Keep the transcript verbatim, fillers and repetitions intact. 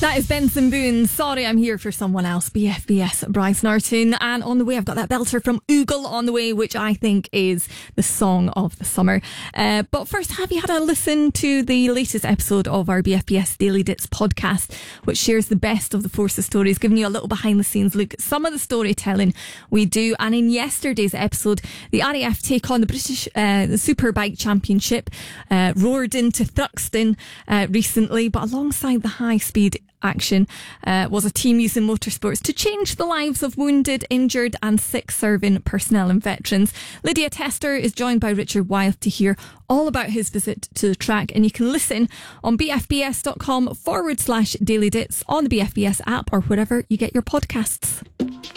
That is Benson Boone. Sorry, I'm here for someone else. B F B S, Bryce Norton. And on the way, I've got that belter from Oogle on the way, which I think is the song of the summer. Uh, but first, have you had a listen to the latest episode of our B F B S Daily Dits podcast, which shares the best of the Forces stories, giving you a little behind the scenes look at some of the storytelling we do. And in yesterday's episode, the R A F take on the British uh, the Superbike Championship, uh, roared into Thruxton uh, recently, but alongside the high speed action uh, was a team using motorsports to change the lives of wounded, injured and sick serving personnel and veterans. Lydia Tester is joined by Richard Wyeth to hear all about his visit to the track, and you can listen on bfbs.com forward slash daily dits on the B F B S app or wherever you get your podcasts.